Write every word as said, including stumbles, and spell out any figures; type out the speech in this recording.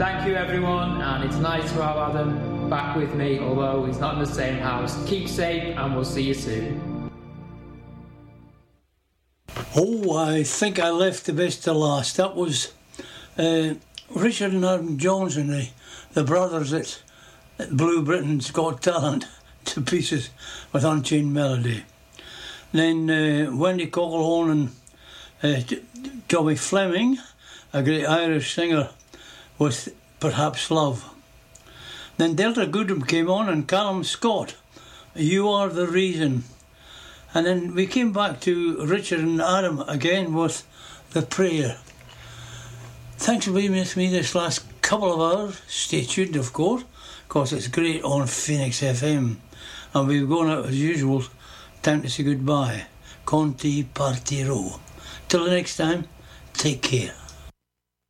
Thank you, everyone, and it's nice to have Adam back with me, although he's not in the same house. Keep safe, and we'll see you soon. Oh, I think I left the best to last. That was uh, Richard and Adam Johnson, the, the brothers that, that blew Britain's Got Talent to pieces with Unchained Melody. Then uh, Wendy Cockleholm and uh, T- Tommy Fleming, a great Irish singer, with Perhaps Love. Then Delta Goodrem came on and Callum Scott, You Are the Reason. And then we came back to Richard and Adam again with The Prayer. Thanks for being with me this last couple of hours. Stay tuned, of course, because it's great on Phoenix F M. And we're going out as usual. Time to say goodbye. Conti partirò. Till the next time, take care.